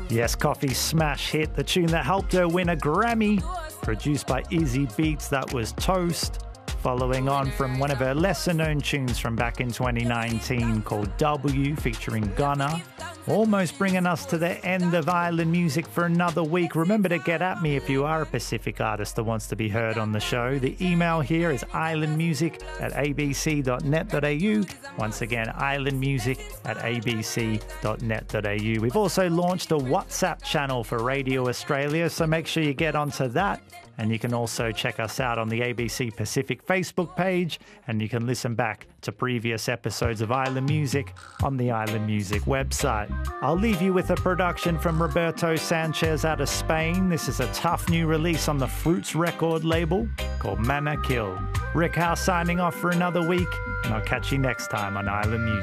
Yes, Coffee's smash hit, the tune that helped her win a Grammy. Produced by Easy Beats, that was Toast. Following on from one of her lesser-known tunes from back in 2019 called W, featuring Gunna. Almost bringing us to the end of Island Music for another week. Remember to get at me if you are a Pacific artist that wants to be heard on the show. The email here is islandmusic@abc.net.au. Once again, islandmusic@abc.net.au. We've also launched a WhatsApp channel for Radio Australia, so make sure you get onto that. And you can also check us out on the ABC Pacific Facebook page, and you can listen back to previous episodes of Island Music on the Island Music website. I'll leave you with a production from Roberto Sanchez out of Spain. This is a tough new release on the Fruits record label called Mama Kill. Rick House signing off for another week, and I'll catch you next time on Island Music.